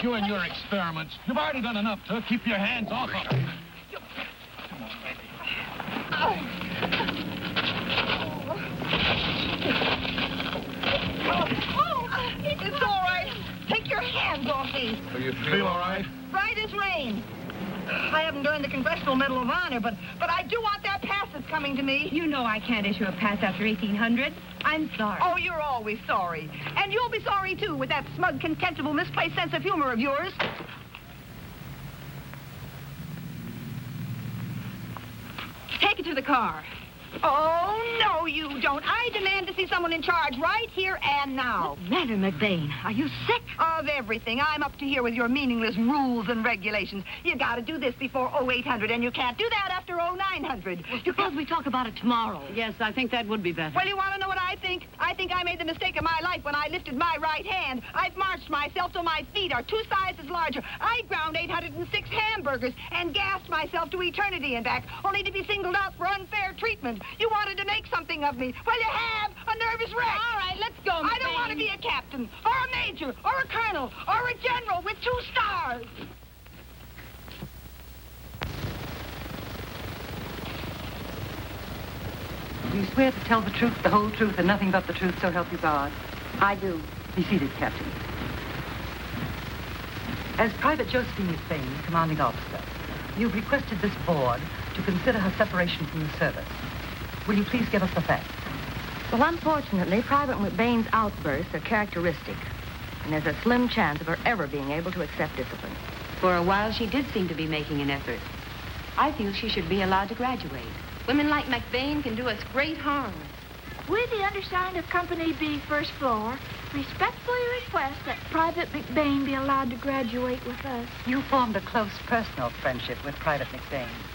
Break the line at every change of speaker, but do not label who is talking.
you and your experiments. You've already done enough to keep your hands off of her. Come on, baby.
It's all right. Take your hands off me.
Do you feel all right?
Right as rain. I haven't earned the Congressional Medal of Honor, but I do want that pass that's coming to me.
You know I can't issue a pass after 1800. I'm sorry.
Oh, you're always sorry. And you'll be sorry, too, with that smug, contemptible, misplaced sense of humor of yours.
Take it to the car.
Oh, no, you don't. I demand to see someone in charge right here and now.
Matter, McBain, are you sick?
Of everything. I'm up to here with your meaningless rules and regulations. You gotta do this before 0800, and you can't do that after 0900.
Suppose we talk about it tomorrow. Yes, I think that would be better.
Well, you want to know what I think? I think I made the mistake of my life when I lifted my right hand. I've marched myself till my feet are 2 sizes larger. I ground 806 hamburgers and gassed myself to eternity and back, only to be singled out for unfair treatment. You wanted to make something of me. Well, you have. A nervous wreck.
All right, let's go,
I don't want to be a captain, or a major, or a colonel, or a general with 2 stars.
Do you swear to tell the truth, the whole truth, and nothing but the truth, so help you God?
I do.
Be seated, Captain. As Private Josephine McBain, commanding officer, you've requested this board to consider her separation from the service. Will you please give us the facts?
Well, unfortunately, Private McBain's outbursts are characteristic, and there's a slim chance of her ever being able to accept discipline.
For a while, she did seem to be making an effort. I feel she should be allowed to graduate. Women like McBain can do us great harm.
We, the undersigned of Company B, First Floor, respectfully request that Private McBain be allowed to graduate with us.
You formed a close personal friendship with Private McBain.